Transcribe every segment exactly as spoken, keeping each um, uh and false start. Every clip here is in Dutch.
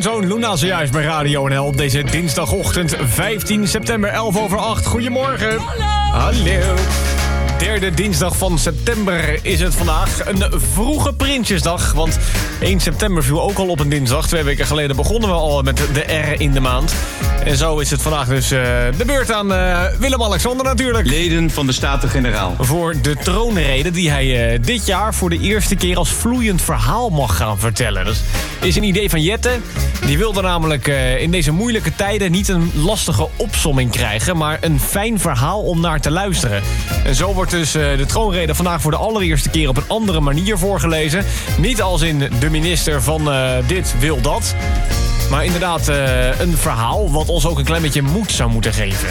Zoon Luna zojuist bij Radio N L op deze dinsdagochtend vijftien september, elf over acht. Goedemorgen. Hallo. Hallo. Derde dinsdag van september is het vandaag. Een vroege Prinsjesdag, want één september viel ook al op een dinsdag. Twee weken geleden begonnen we al met de R in de maand. En zo is het vandaag dus uh, de beurt aan uh, Willem-Alexander natuurlijk. Leden van de Staten-Generaal. Voor de troonrede die hij uh, dit jaar voor de eerste keer als vloeiend verhaal mag gaan vertellen. Dat is een idee van Jette. Die wilde namelijk uh, in deze moeilijke tijden niet een lastige opsomming krijgen, maar een fijn verhaal om naar te luisteren. En zo wordt dus uh, de troonrede vandaag voor de allereerste keer op een andere manier voorgelezen. Niet als in de minister van uh, dit wil dat, maar inderdaad uh, een verhaal wat ons ook een klein beetje moed zou moeten geven.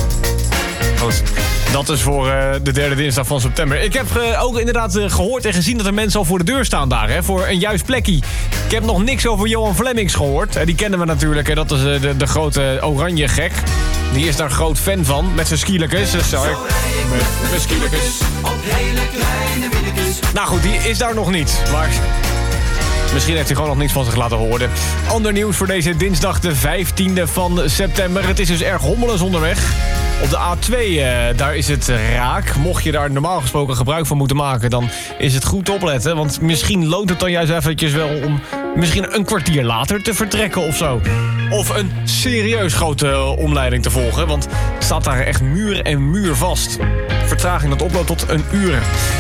Goed. Dat is voor uh, de derde dinsdag van september. Ik heb uh, ook inderdaad uh, gehoord en gezien dat er mensen al voor de deur staan daar. Hè, voor een juist plekje. Ik heb nog niks over Johan Flemmings gehoord. Uh, die kennen we natuurlijk. Hè, dat is uh, de, de grote oranje gek. Die is daar groot fan van. Met zijn skielikes. Dus, uh, met zijn skielikes. Op hele kleine winnetjes. Nou goed, die is daar nog niet. Maar misschien heeft hij gewoon nog niks van zich laten horen. Ander nieuws voor deze dinsdag de vijftiende van september. Het is dus erg hommeles onderweg. Op de A twee, uh, daar is het raak. Mocht je daar normaal gesproken gebruik van moeten maken, dan is het goed opletten. Want misschien loont het dan juist eventjes wel om misschien een kwartier later te vertrekken of zo. Of een serieus grote uh, omleiding te volgen. Want het staat daar echt muur en muur vast. Vertraging dat oploopt tot een uur.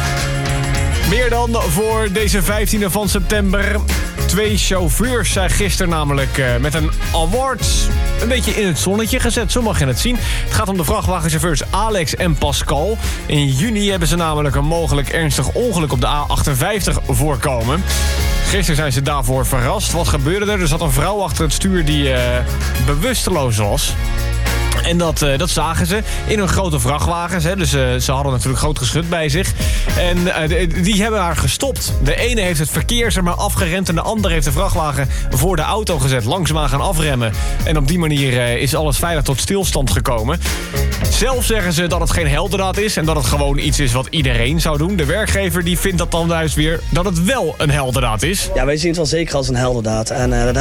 Meer dan voor deze vijftiende van september. Twee chauffeurs zijn gisteren namelijk uh, met een award een beetje in het zonnetje gezet. Zo mag je het zien. Het gaat om de vrachtwagenchauffeurs Alex en Pascal. In juni hebben ze namelijk een mogelijk ernstig ongeluk op de A achtenvijftig voorkomen. Gisteren zijn ze daarvoor verrast. Wat gebeurde er? Er zat een vrouw achter het stuur die uh, bewusteloos was. En dat, uh, dat zagen ze in hun grote vrachtwagens. Hè. Dus uh, ze hadden natuurlijk groot geschut bij zich. En uh, de, die hebben haar gestopt. De ene heeft het verkeer zeg maar afgeremd en de andere heeft de vrachtwagen voor de auto gezet. Langzaamaan gaan afremmen. En op die manier uh, is alles veilig tot stilstand gekomen. Zelf zeggen ze dat het geen heldendaad is en dat het gewoon iets is wat iedereen zou doen. De werkgever die vindt dat dan juist weer dat het wel een heldendaad is. Ja, wij zien het wel zeker als een heldendaad. En uh,